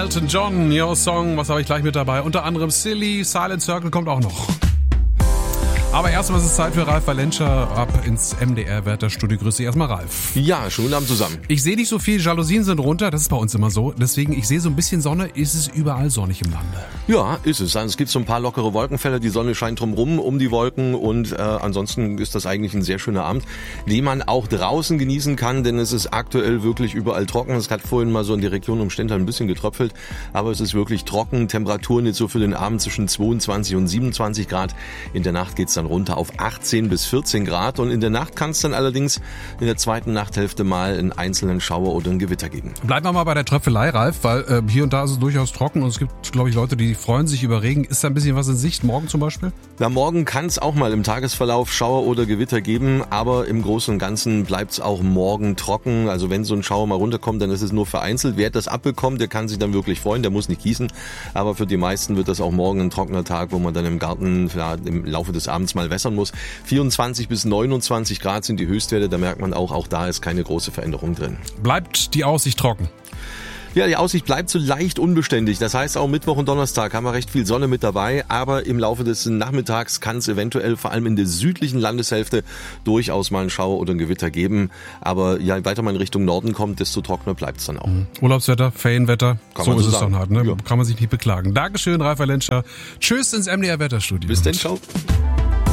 Elton John, Your Song, was habe ich gleich mit dabei? Unter anderem Silly, Silent Circle kommt auch noch. Aber erstmal ist es Zeit für Ralf Valenscha ab ins MDR-Wetterstudio. Grüß dich erstmal, Ralf. Ja, schönen Abend zusammen. Ich sehe nicht so viel, Jalousien sind runter, das ist bei uns immer so. Deswegen, ich sehe so ein bisschen Sonne, ist es überall sonnig im Lande? Ja, ist es. Also es gibt so ein paar lockere Wolkenfelder, die Sonne scheint drumrum um die Wolken und ansonsten ist das eigentlich ein sehr schöner Abend, den man auch draußen genießen kann, denn es ist aktuell wirklich überall trocken. Es hat vorhin mal so in die Region um Stendal ein bisschen getröpfelt, aber es ist wirklich trocken. Temperaturen jetzt so für den Abend zwischen 22 und 27 Grad. In der Nacht geht's dann runter auf 18 bis 14 Grad und in der Nacht kann es dann allerdings in der zweiten Nachthälfte mal einen einzelnen Schauer oder ein Gewitter geben. Bleiben wir mal bei der Tröpfelei, Ralf, weil hier und da ist es durchaus trocken und es gibt, glaube ich, Leute, die freuen sich über Regen. Ist da ein bisschen was in Sicht, morgen zum Beispiel? Na, morgen kann es auch mal im Tagesverlauf Schauer oder Gewitter geben, aber im Großen und Ganzen bleibt es auch morgen trocken. Also wenn so ein Schauer mal runterkommt, dann ist es nur vereinzelt. Wer das abbekommt, der kann sich dann wirklich freuen, der muss nicht gießen. Aber für die meisten wird das auch morgen ein trockener Tag, wo man dann im Garten im Laufe des Abends mal wässern muss. 24 bis 29 Grad sind die Höchstwerte, da merkt man auch da ist keine große Veränderung drin. Bleibt die Aussicht trocken? Ja, die Aussicht bleibt so leicht unbeständig. Das heißt, auch Mittwoch und Donnerstag haben wir recht viel Sonne mit dabei. Aber im Laufe des Nachmittags kann es eventuell vor allem in der südlichen Landeshälfte durchaus mal einen Schauer oder ein Gewitter geben. Aber je weiter man in Richtung Norden kommt, desto trockener bleibt es dann auch. Urlaubswetter, Ferienwetter, kann so man ist es sagen. dann halt. Ne? Ja. Kann man sich nicht beklagen. Dankeschön, Ralf Valenscha. Tschüss ins MDR-Wetterstudio. Bis dann, ciao.